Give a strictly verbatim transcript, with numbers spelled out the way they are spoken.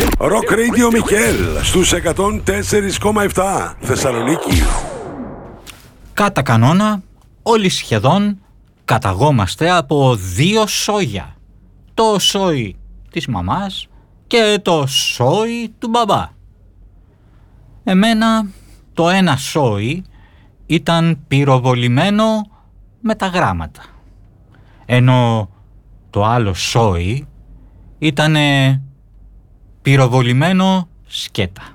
Rock Radio Μικέλ στους εκατόν τέσσερα κόμμα επτά Θεσσαλονίκη. Κατά κανόνα, όλοι σχεδόν καταγόμαστε από δύο σόια. Το σόι της μαμάς και το σόι του μπαμπά. Εμένα το ένα σόι ήταν πυροβολημένο με τα γράμματα, ενώ το άλλο σόι ήτανε πυροβολημένο σκέτα.